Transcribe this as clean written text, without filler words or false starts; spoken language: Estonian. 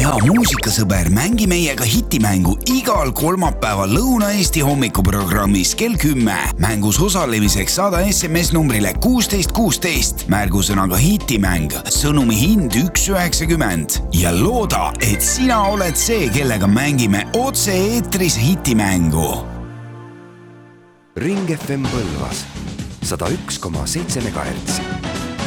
hea muusikasõber, mängi meiega hitimängu igal kolmapäeval Lõuna-Eesti hommikuprogrammis kell 10. Mängus osalemiseks saada SMS numbrile 1616 märgusõnaga hitimäng, sõnumi hind 1,90 ja looda, et sina oled see, kellega mängime otse eetris hitimängu. Ring FM Põlvas 101,7 MHz.